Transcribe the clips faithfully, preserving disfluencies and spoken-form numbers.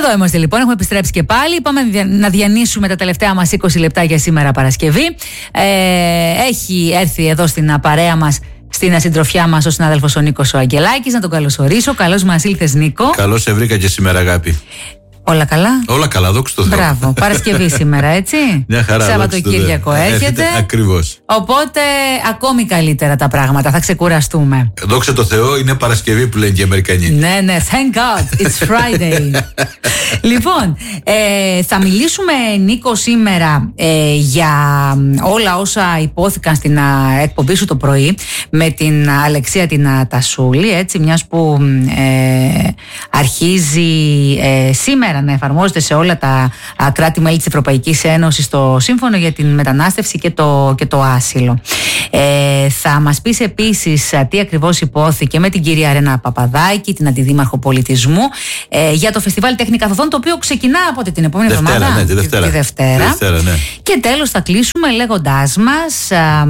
Εδώ είμαστε λοιπόν, έχουμε επιστρέψει και πάλι. Πάμε να διανύσουμε τα τελευταία μας είκοσι λεπτά για σήμερα Παρασκευή. Ε, έχει έρθει εδώ στην παρέα μας, στην ασυντροφιά μας, ο συνάδελφος ο Νίκος ο Αγγελάκης. Να τον καλωσορίσω. Καλώς μας ήλθες, Νίκο. Καλώς σε βρήκα και σήμερα, αγάπη. Όλα καλά. Όλα καλά, δόξα τω Θεώ. Μπράβο. Παρασκευή σήμερα, έτσι. Μια χαρά. Σαββατοκύριακο έρχεται. Ακριβώς. Οπότε ακόμη καλύτερα τα πράγματα. Θα ξεκουραστούμε. Δόξα τω Θεώ, είναι Παρασκευή που λένε και οι Αμερικανοί. Ναι, ναι. Thank God. It's Friday. Λοιπόν, ε, θα μιλήσουμε, Νίκο, σήμερα ε, για όλα όσα υπόθηκαν στην α, εκπομπή σου το πρωί με την Αλεξία την α, Τασούλη, έτσι, μιας που ε, αρχίζει ε, σήμερα να εφαρμόζεται σε όλα τα κράτη-μέλη της Ευρωπαϊκής Ένωσης το σύμφωνο για την μετανάστευση και το, και το άσυλο. Ε, θα μας πεις επίσης τι ακριβώς υπόθηκε με την κυρία Ρένα Παπαδάκη, την Αντιδήμαρχο Πολιτισμού, ε, για το Φεστιβάλ Τέχνη Καθοδόν, το οποίο ξεκινά από την επόμενη Δευτέρα, εβδομάδα. Ναι, τη Δευτέρα. Τη Δευτέρα. Δευτέρα, ναι. Και τέλος θα κλείσουμε λέγοντάς μας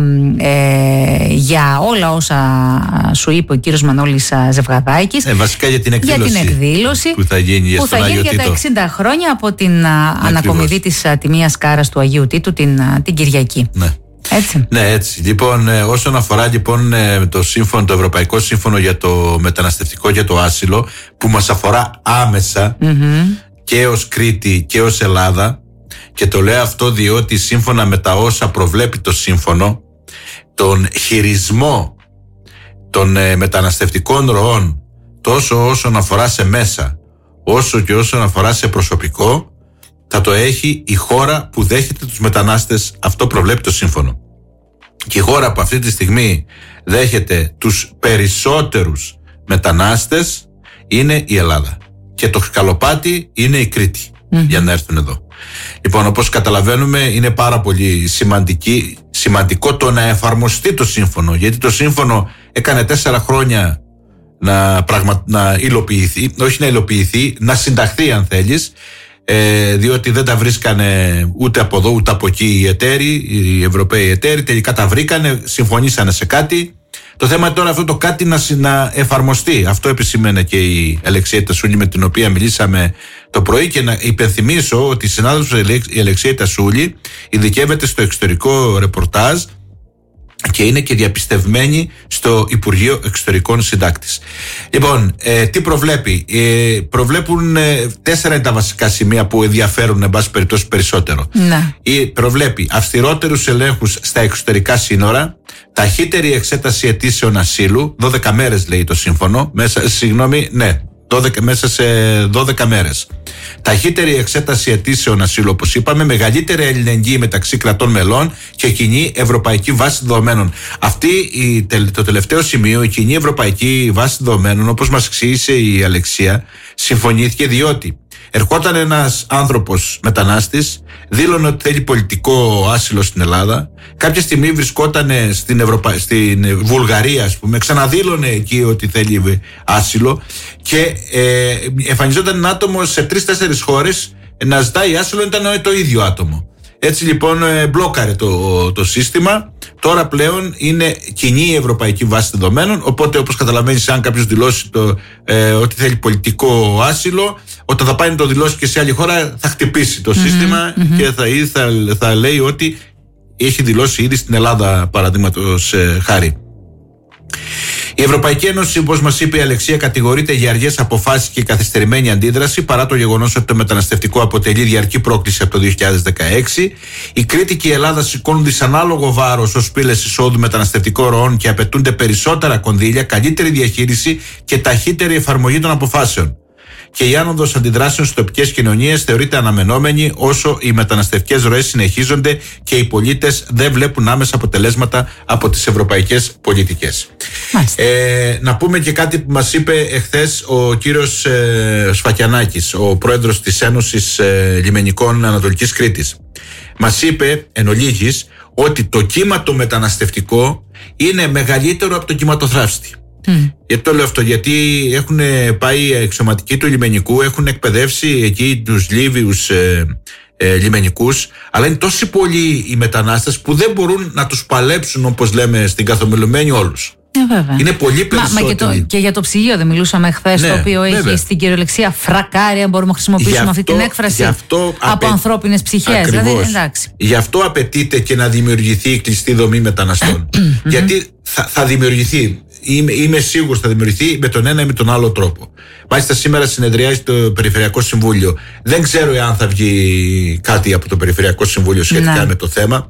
ε, για όλα όσα σου είπε ο κύριος Μανώλης Ζευγαδάκης. Ε, βασικά για την εκδήλωση, για την εκδήλωση που θα γίνει, που θα γίνει για τα εξήντα χρόνια από την α, ανακομιδή της Τιμίας Κάρας του Αγίου Τίτου την, α, την Κυριακή. Ναι. Έτσι. Ναι, έτσι. Λοιπόν, ε, όσον αφορά λοιπόν ε, το σύμφωνο, το Ευρωπαϊκό Σύμφωνο για το μεταναστευτικό και το άσυλο, που μας αφορά άμεσα mm-hmm. και ως Κρήτη και ως Ελλάδα, και το λέω αυτό διότι σύμφωνα με τα όσα προβλέπει το σύμφωνο, τον χειρισμό των ε, μεταναστευτικών ροών, τόσο όσον αφορά σε μέσα όσο και όσον αφορά σε προσωπικό, θα το έχει η χώρα που δέχεται τους μετανάστες. Αυτό προβλέπει το σύμφωνο. Και η χώρα που αυτή τη στιγμή δέχεται τους περισσότερους μετανάστες είναι η Ελλάδα. Και το σκαλοπάτι είναι η Κρήτη, mm-hmm. για να έρθουν εδώ. Λοιπόν, όπως καταλαβαίνουμε, είναι πάρα πολύ σημαντική, σημαντικό το να εφαρμοστεί το σύμφωνο, γιατί το σύμφωνο έκανε τέσσερα χρόνια να, πραγμα... να υλοποιηθεί, όχι να υλοποιηθεί, να συνταχθεί αν θέλεις, ε, διότι δεν τα βρίσκανε ούτε από εδώ ούτε από εκεί οι εταίροι, οι Ευρωπαίοι εταίροι, τελικά τα βρήκανε, συμφωνήσανε σε κάτι. Το θέμα είναι τώρα αυτό το κάτι να, να εφαρμοστεί. Αυτό επισημαίνει και η Αλεξία Τασούλη, με την οποία μιλήσαμε το πρωί, και να υπενθυμίσω ότι η συνάδελφος η Αλεξία Τασούλη ειδικεύεται στο εξωτερικό ρεπορτάζ και είναι και διαπιστευμένη στο Υπουργείο Εξωτερικών συντάκτης. Λοιπόν, ε, τι προβλέπει? Ε, προβλέπουν ε, τέσσερα είναι τα βασικά σημεία που ενδιαφέρουν, εν πάση περιπτώσει, περισσότερο. Ναι. Ε, προβλέπει αυστηρότερους ελέγχους στα εξωτερικά σύνορα, ταχύτερη εξέταση αιτήσεων ασύλου, δώδεκα μέρες λέει το σύμφωνο, μέσα, συγγνώμη, ναι, δώδεκα, μέσα σε δώδεκα μέρες. Ταχύτερη εξέταση αιτήσεων ασύλου, όπως είπαμε, μεγαλύτερη αλληλεγγύη μεταξύ κρατών μελών και κοινή ευρωπαϊκή βάση δεδομένων. Αυτή η, το τελευταίο σημείο, η κοινή ευρωπαϊκή βάση δεδομένων, όπως μας εξήγησε η Αλεξία, συμφωνήθηκε διότι ερχόταν ένας άνθρωπος μετανάστης, δήλωνε ότι θέλει πολιτικό άσυλο στην Ελλάδα, κάποια στιγμή βρισκόταν στην, Ευρωπα... στην Βουλγαρία, ας πούμε, ξαναδήλωνε εκεί ότι θέλει άσυλο και ε, εμφανιζόταν ένα άτομο σε τρεις-τέσσερις χώρες να ζητάει άσυλο, ήταν το ίδιο άτομο. Έτσι λοιπόν ε, μπλόκαρε το, το σύστημα. Τώρα πλέον είναι κοινή η ευρωπαϊκή βάση δεδομένων, οπότε όπως καταλαβαίνεις, αν κάποιος δηλώσει το, ε, ότι θέλει πολιτικό άσυλο, όταν θα πάει να το δηλώσει και σε άλλη χώρα θα χτυπήσει το mm-hmm, σύστημα mm-hmm. και θα, θα, θα λέει ότι έχει δηλώσει ήδη στην Ελλάδα, παραδείγματος ε, χάρη. Η Ευρωπαϊκή Ένωση, όπως μας είπε η Αλεξία, κατηγορείται για αργές αποφάσεις και καθυστερημένη αντίδραση, παρά το γεγονός ότι το μεταναστευτικό αποτελεί διαρκή πρόκληση από το δύο χιλιάδες δεκαέξι. Η Κρήτη και η Ελλάδα σηκώνουν δυσανάλογο βάρος ως πύλες εισόδου μεταναστευτικών ροών και απαιτούνται περισσότερα κονδύλια, καλύτερη διαχείριση και ταχύτερη εφαρμογή των αποφάσεων. Και η άνοδος αντιδράσεων στις τοπικές κοινωνίες θεωρείται αναμενόμενη, όσο οι μεταναστευτικές ροές συνεχίζονται και οι πολίτες δεν βλέπουν άμεσα αποτελέσματα από τις ευρωπαϊκές πολιτικές. Ε, να πούμε και κάτι που μας είπε εχθές ο κύριος ε, Σφακιανάκης, ο πρόεδρος της Ένωσης ε, Λιμενικών Ανατολικής Κρήτης. Μας είπε εν ολίγης ότι το κύμα το μεταναστευτικό είναι μεγαλύτερο από το κυματοθράφστη. Mm. Γιατί το λέω αυτό? Γιατί έχουν πάει αξιωματικοί του λιμενικού, έχουν εκπαιδεύσει εκεί τους Λίβιους ε, ε, λιμενικούς, αλλά είναι τόσοι πολλοί οι μετανάστες που δεν μπορούν να τους παλέψουν, όπως λέμε στην καθομιλουμένη, όλους. Ε, βέβαια. Είναι πολύ περισσότερο. Μα, μα και, και για το ψυγείο δεν μιλούσαμε χθες, ναι, το οποίο βέβαια. Έχει στην κυριολεξία φρακάρια, μπορούμε να χρησιμοποιήσουμε αυτό, αυτή την έκφραση αυτό από απαι... ανθρώπινες ψυχές. Δηλαδή, εντάξει. Γι' αυτό απαιτείται και να δημιουργηθεί η κλειστή δομή μεταναστών. Γιατί θα, θα δημιουργηθεί. Είμαι, είμαι σίγουρος θα δημιουργηθεί με τον ένα ή με τον άλλο τρόπο. Μάλιστα σήμερα συνεδριάζει το Περιφερειακό Συμβούλιο. Δεν ξέρω εάν θα βγει κάτι από το Περιφερειακό Συμβούλιο σχετικά ναι. με το θέμα.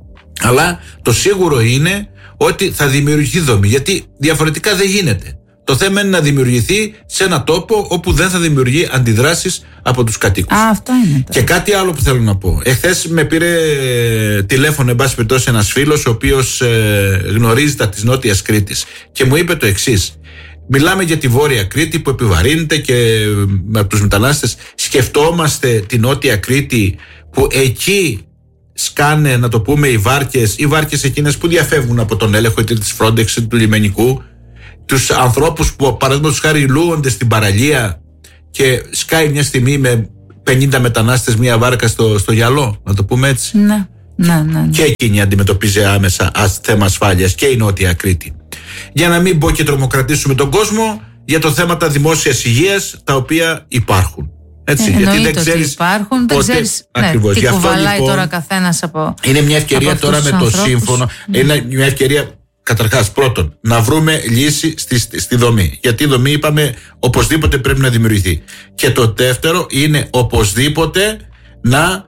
Αλλά το σίγουρο είναι ότι θα δημιουργηθεί δομή. Γιατί διαφορετικά δεν γίνεται. Το θέμα είναι να δημιουργηθεί σε ένα τόπο όπου δεν θα δημιουργεί αντιδράσεις από τους κατοίκους. Α, αυτό είναι. Και κάτι άλλο που θέλω να πω. Εχθές με πήρε τηλέφωνο, εν πάση περιπτώσει, ένας φίλος ο οποίος ε, γνωρίζει τα της Νότιας Κρήτης και μου είπε το εξής. Μιλάμε για τη Βόρεια Κρήτη που επιβαρύνεται και με τους μετανάστες. Σκεφτόμαστε τη Νότια Κρήτη που εκεί σκάνε, να το πούμε, οι βάρκες, οι βάρκες εκείνες που διαφεύγουν από τον έλεγχο είτε της Frontex είτε του λιμενικού, τους ανθρώπους που παραδείγματος χάρη λούονται στην παραλία και σκάει μια στιγμή με πενήντα μετανάστες μια βάρκα στο, στο γυαλό, να το πούμε έτσι. Ναι, ναι, ναι, ναι. Και εκείνη αντιμετωπίζει άμεσα ας, θέμα ασφάλειας και η Νότια Κρήτη. Για να μην πω και τρομοκρατήσουμε τον κόσμο για το θέματα δημόσιας υγείας τα οποία υπάρχουν. Έτσι, ε, γιατί δεν ξέρεις υπάρχουν, δεν ξέρεις ναι, τι κουβαλάει λοιπόν, τώρα καθένας από. Είναι μια ευκαιρία τώρα με το σύμφωνο. Ναι. Είναι μια ευκαιρία καταρχάς πρώτον να βρούμε λύση στη, στη, στη δομή. Γιατί η δομή είπαμε οπωσδήποτε πρέπει να δημιουργηθεί. Και το δεύτερο είναι οπωσδήποτε να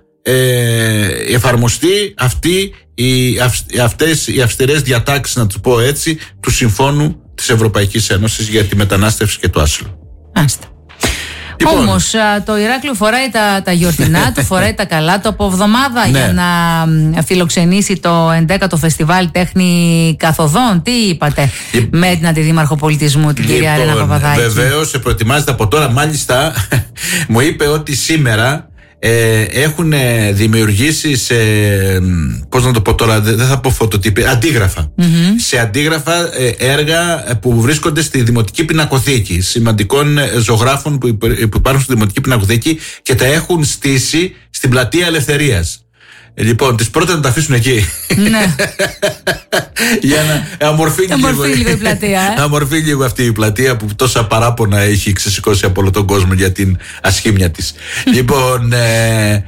ε, εφαρμοστεί αυτή οι, αυτές οι αυστηρές διατάξεις, να το πω έτσι, του Συμφώνου της Ευρωπαϊκής Ένωσης για τη μετανάστευση και το άσυλο. Άστε. Λοιπόν. Όμως το Ηράκλειο φοράει τα, τα γιορτινά του, φοράει τα καλά του από εβδομάδα ναι. για να φιλοξενήσει το ενδέκατο Φεστιβάλ Τέχνη Καθοδών. Τι είπατε Λε... με την Αντιδήμαρχο Πολιτισμού, την λοιπόν, κυρία Ρένα Παπαδάκη? Βεβαίως, προετοιμάζεται από τώρα. Μάλιστα μου είπε ότι σήμερα ε, έχουν δημιουργήσει σε, πώς να το πω τώρα, δεν θα πω φωτοτύπη, αντίγραφα. Mm-hmm. Σε αντίγραφα ε, έργα που βρίσκονται στη Δημοτική Πινακοθήκη, σημαντικών ζωγράφων που, που υπάρχουν στη Δημοτική Πινακοθήκη και τα έχουν στήσει στην Πλατεία Ελευθερίας. Λοιπόν, τις πρώτες να τα αφήσουν εκεί. Ναι. Για να αμορφύνει λίγο, λίγο η πλατεία. Ε? Αμορφύνει λίγο αυτή η πλατεία που τόσα παράπονα έχει ξεσηκώσει από όλο τον κόσμο για την ασχήμια της. Λοιπόν, ε,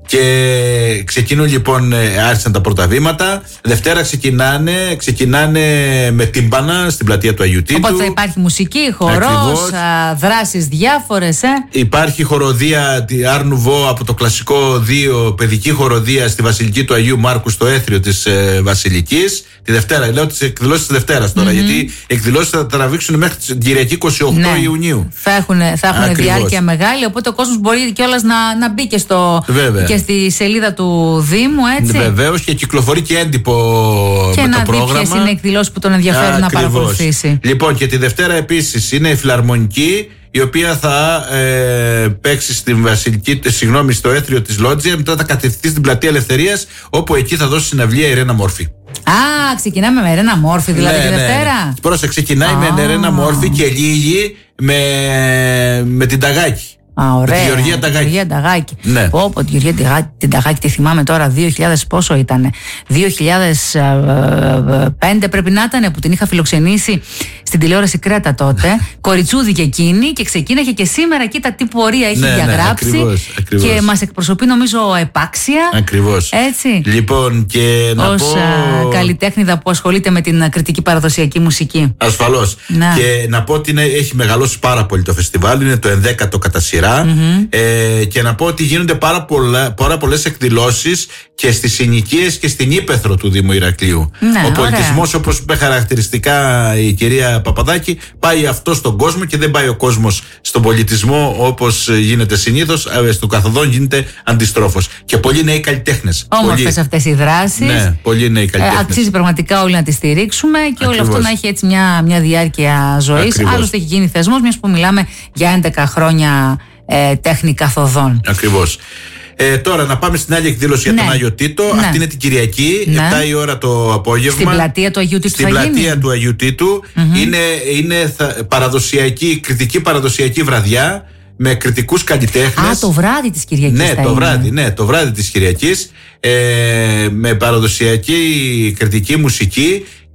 και ξεκινούν λοιπόν, άρχισαν τα πρώτα βήματα. Δευτέρα ξεκινάνε, ξεκινάνε με τύμπανα στην πλατεία του Αγίου Τίτου. Οπότε θα υπάρχει μουσική, χορός, δράσεις διάφορες. Ε? Υπάρχει χοροδία Art Nouveau από το κλασικό δύο, παιδική χοροδία στη Βασιλική του Αγίου Μάρκου στο Έθριο της ε, Βασιλικής. Τη Δευτέρα, λέω τις εκδηλώσεις της Δευτέρας τώρα, mm-hmm. γιατί οι εκδηλώσεις θα τραβήξουν μέχρι την Κυριακή είκοσι οκτώ ναι. Ιουνίου. Θα έχουν, θα έχουν διάρκεια μεγάλη, οπότε ο κόσμος μπορεί κιόλας να, να μπει και, στο, και στη σελίδα του Δήμου, έτσι. Βεβαίως, και κυκλοφορεί και έντυπο και με το πρόγραμμα. Και να δει ποιες είναι οι εκδηλώσεις που τον ενδιαφέρουν να παρακολουθήσει. Λοιπόν, και τη Δευτέρα επίσης είναι η Φιλαρμονική, η οποία θα ε, παίξει στην Βασιλική, συγγνώμη, στο Έθριο της Λότζια, μετά θα κατευθυνθεί στην Πλατεία Ελευθερίας, όπου εκεί θα δώσει συναυλία η Ρένα Μόρφη. Α, ξεκινάμε με Ρένα Μόρφη, δηλαδή, ναι, τη Δευτέρα. Ναι, ναι. Πρόσεξε, ξεκινάει oh. με Ρένα Μόρφη και λίγη με, με την Ταγάκη. Α, ωραία. Με τη Γεωργία Ταγάκη. Γεωργία Ταγάκη. Ναι. Πω, πω, τη Γεωργία την Ταγάκη τη θυμάμαι τώρα, δύο χιλιάδες πόσο ήταν. δύο χιλιάδες πέντε πρέπει να ήταν, που την είχα φιλοξενήσει στην τηλεόραση Κρέτα τότε. Κοριτσούδη και εκείνη, και ξεκίναγε και σήμερα εκεί τα τι πορεία έχει ναι, διαγράψει. Ναι, ακριβώς, ακριβώς. Και μας εκπροσωπεί νομίζω επάξια. Ακριβώς. Έτσι. Λοιπόν, και να ως πω... καλλιτέχνηδα που ασχολείται με την κριτική παραδοσιακή μουσική. Ασφαλώς. Ναι. Και να πω ότι είναι, έχει μεγαλώσει πάρα πολύ το φεστιβάλ, είναι το ενδέκατο κατά σειρά. Mm-hmm. Ε, και να πω ότι γίνονται πάρα, πολλά, πάρα πολλές εκδηλώσεις και στις συνοικίες και στην ύπαιθρο του Δήμου Ηρακλείου. Ναι, ο πολιτισμός, όπως είπε χαρακτηριστικά η κυρία Παπαδάκη, πάει αυτό στον κόσμο και δεν πάει ο κόσμος στον πολιτισμό όπως γίνεται συνήθως. Στον Καθοδόν γίνεται αντιστρόφως. Και πολλοί νέοι καλλιτέχνες. Όμορφες αυτές οι δράσεις. Ναι, πολλοί νέοι καλλιτέχνες. Ε, αξίζει πραγματικά όλοι να τις στηρίξουμε και Ακριβώς. όλο αυτό να έχει έτσι μια, μια διάρκεια ζωής. Άλλωστε έχει γίνει θεσμός, μιας που μιλάμε για έντεκα χρόνια. Ε, τέχνη καθοδών. Ακριβώς. Ε, τώρα να πάμε στην άλλη εκδήλωση για ναι. τον Άγιο Τίτο. Ναι. Αυτή είναι την Κυριακή, ναι. επτά η ώρα το απόγευμα. Στην πλατεία του Αγίου Τίτου. Στην πλατεία γίνει? του Αγίου Τίτου. Mm-hmm. Είναι, είναι θα, παραδοσιακή, κριτική παραδοσιακή βραδιά με κριτικούς καλλιτέχνες. Α, το βράδυ της Κυριακής. Ναι, το βράδυ, ναι, το βράδυ της Κυριακής. Ε, με παραδοσιακή κριτική μουσική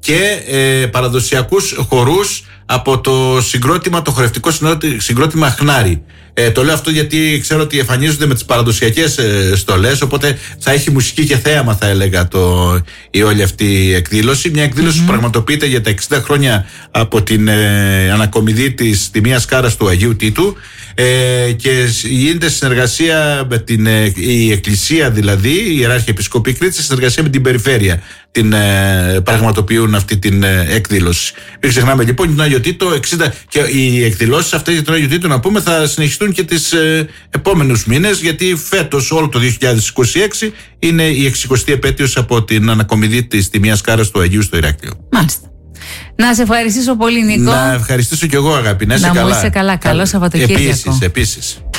και ε, παραδοσιακούς χορούς από το συγκρότημα, το χορευτικό συγκρότημα Χνάρι. Ε, το λέω αυτό γιατί ξέρω ότι εμφανίζονται με τις παραδοσιακές ε, στολές, οπότε θα έχει μουσική και θέαμα, θα έλεγα, το, η όλη αυτή η εκδήλωση. Μια εκδήλωση mm-hmm. που πραγματοποιείται για τα εξήντα χρόνια από την ε, ανακομιδή της Τιμίας Κάρας του Αγίου Τίτου, ε, και γίνεται συνεργασία με την ε, η Εκκλησία, δηλαδή η Ιεράρχη Επισκοπή Κρήτης, σε συνεργασία με την Περιφέρεια την ε, πραγματοποιούν αυτή την ε, εκδήλωση. Μην ξεχνάμε λοιπόν τον Άγιο Τίτο εξήντα, και οι εκδηλώσεις αυτές για τον Άγιο Τίτο, να πούμε, θα συνεχιστούν και τις ε, επόμενους μήνες, γιατί φέτος, όλο το δύο χιλιάδες είκοσι έξι, είναι η εξηκοστή επέτειος από την ανακομιδή της Τιμίας Κάρας του Αγίου στο Ηράκλειο. Μάλιστα. Να σε ευχαριστήσω πολύ, Νίκο. Να ευχαριστήσω κι εγώ, αγάπη. Να είσαι καλά. καλά. Να είσαι καλά. Καλό Σαββατοκύριακο. Επίσης, επίσης.